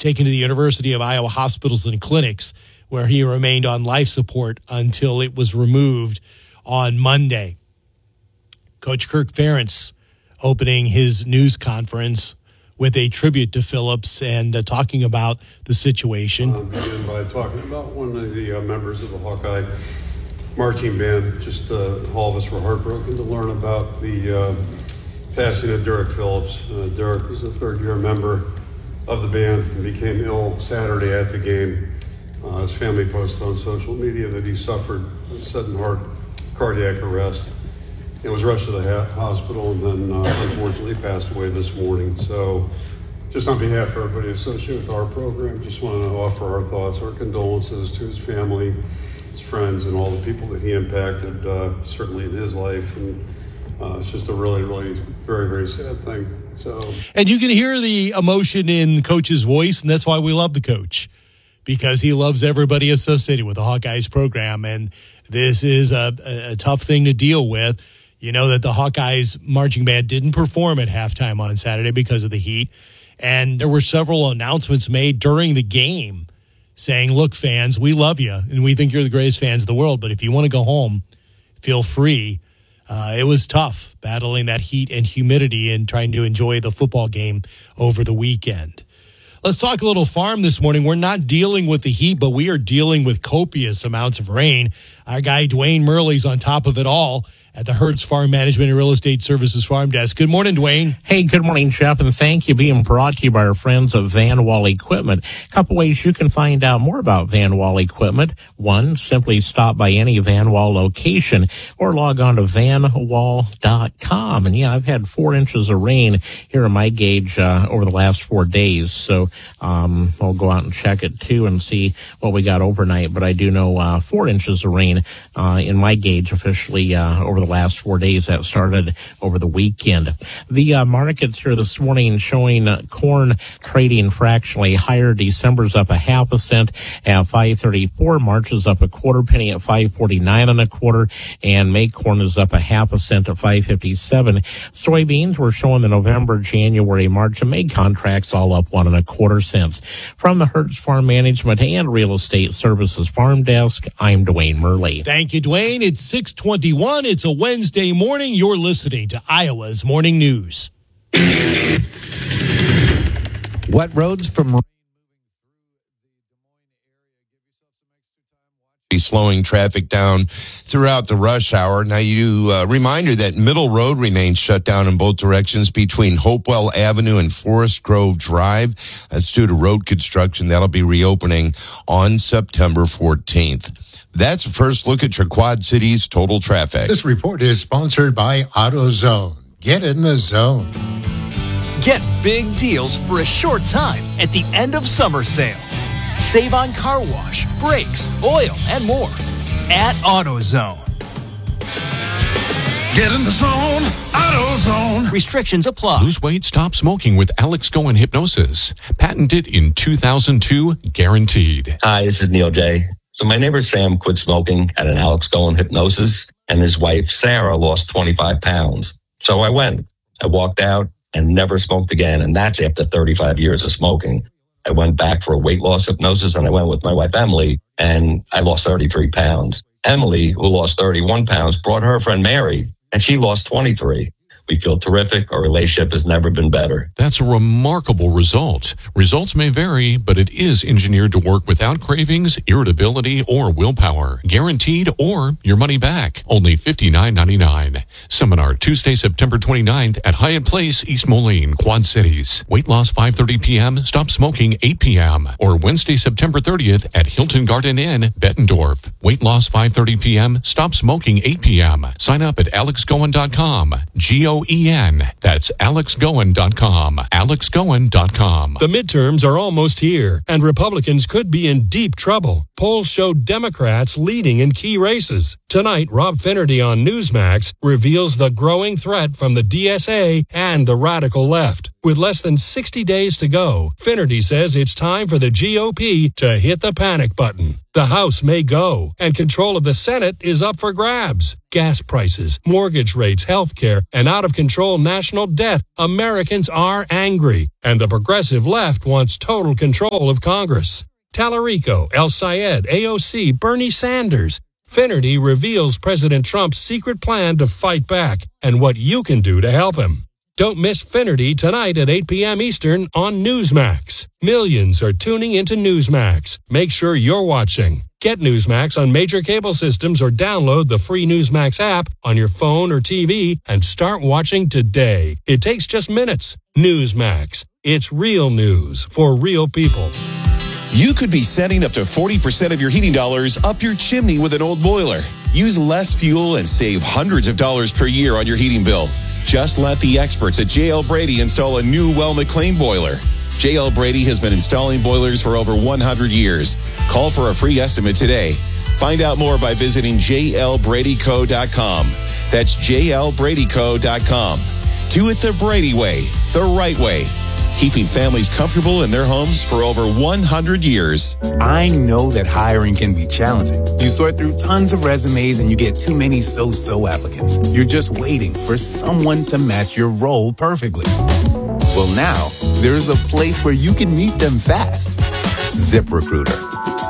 taken to the University of Iowa Hospitals and Clinics, where he remained on life support until it was removed on Monday. Coach Kirk Ferentz opening his news conference with a tribute to Phillips and talking about the situation. I'll begin by talking about one of the members of the Hawkeye marching band. Just all of us were heartbroken to learn about the passing of Derek Phillips. Derek was a third-year member of the band and became ill Saturday at the game. His family posted on social media that he suffered a sudden cardiac arrest. He was rushed to the hospital and then unfortunately passed away this morning. So just on behalf of everybody associated with our program, just want to offer our thoughts, our condolences to his family, his friends, and all the people that he impacted, certainly in his life. And it's just a really, really very, very sad thing. And you can hear the emotion in the coach's voice, and that's why we love the coach, because he loves everybody associated with the Hawkeyes program. And this is a tough thing to deal with. You know that the Hawkeyes marching band didn't perform at halftime on Saturday because of the heat. And there were several announcements made during the game saying, look, fans, we love you, and we think you're the greatest fans in the world, but if you want to go home, feel free. It was tough battling that heat and humidity and trying to enjoy the football game over the weekend. Let's talk a little farm this morning. We're not dealing with the heat, but we are dealing with copious amounts of rain. Our guy Dwayne Murley's on top of it all at the Hertz Farm Management and Real Estate Services Farm Desk. Good morning, Dwayne. Hey, good morning, Jeff, and thank you. Being brought to you by our friends of Van Wall Equipment. A couple ways you can find out more about Van Wall Equipment. One, simply stop by any Van Wall location or log on to vanwall.com. And yeah, I've had 4 inches of rain here in my gauge over the last 4 days. So I'll go out and check it too and see what we got overnight. But I do know 4 inches of rain in my gauge officially over the last 4 days. That started over the weekend. The markets here this morning showing corn trading fractionally higher. December's up 0.5 cent at 5.34. March is up 1/4 penny at 5.49 1/4, and May corn is up 0.5 cent at 5.57. Soybeans, we're showing the November, January, March, and May contracts all up 1 1/4 cents. From the Hertz Farm Management and Real Estate Services Farm Desk, I'm Dwayne Murley. Thank you, Dwayne. It's 6:21. It's a Wednesday morning. You're listening to Iowa's Morning News. Wet roads from slowing traffic down throughout the rush hour. Now, reminder that Middle Road remains shut down in both directions between Hopewell Avenue and Forest Grove Drive. That's due to road construction. That'll be reopening on September 14th. That's a first look at your Quad Cities total traffic. This report is sponsored by AutoZone. Get in the zone. Get big deals for a short time at the end of summer sale. Save on car wash, brakes, oil, and more at AutoZone. Get in the zone, AutoZone. Restrictions apply. Lose weight, stop smoking with Alex Goen Hypnosis. Patented in 2002, guaranteed. Hi, this is Neil J. So my neighbor Sam quit smoking at an Alex Goen Hypnosis, and his wife Sarah lost 25 pounds. So I went. I walked out and never smoked again, and that's after 35 years of smoking. I went back for a weight loss hypnosis, and I went with my wife Emily, and I lost 33 pounds. Emily, who lost 31 pounds, brought her friend Mary, and she lost 23. We feel terrific. Our relationship has never been better. That's a remarkable result. Results may vary, but it is engineered to work without cravings, irritability, or willpower. Guaranteed or your money back. Only $59.99. Seminar Tuesday, September 29th at Hyatt Place, East Moline, Quad Cities. Weight loss 5:30 p.m., stop smoking 8 p.m. Or Wednesday, September 30th at Hilton Garden Inn, Bettendorf. Weight loss 5:30 p.m., stop smoking 8 p.m. Sign up at alexgoen.com. Goen. That's alexgoen.com. alexgoen.com. The midterms are almost here, and Republicans could be in deep trouble. Polls show Democrats leading in key races. Tonight, Rob Finnerty on Newsmax reveals the growing threat from the DSA and the radical left. With less than 60 days to go, Finnerty says it's time for the GOP to hit the panic button. The House may go, and control of the Senate is up for grabs. Gas prices, mortgage rates, health care, and out-of-control national debt. Americans are angry, and the progressive left wants total control of Congress. Tallarico, El Sayed, AOC, Bernie Sanders. Finnerty reveals President Trump's secret plan to fight back and what you can do to help him. Don't miss Finnerty tonight at 8 p.m. Eastern on Newsmax. Millions are tuning into Newsmax. Make sure you're watching. Get Newsmax on major cable systems or download the free Newsmax app on your phone or TV and start watching today. It takes just minutes. Newsmax. It's real news for real people. You could be sending up to 40% of your heating dollars up your chimney with an old boiler. Use less fuel and save hundreds of dollars per year on your heating bill. Just let the experts at J.L. Brady install a new well-McLean boiler. J.L. Brady has been installing boilers for over 100 years. Call for a free estimate today. Find out more by visiting jlbradyco.com. That's jlbradyco.com. Do it the Brady way, the right way. Keeping families comfortable in their homes for over 100 years. I know that hiring can be challenging. You sort through tons of resumes and you get too many so-so applicants. You're just waiting for someone to match your role perfectly. Well, now, there's a place where you can meet them fast. ZipRecruiter.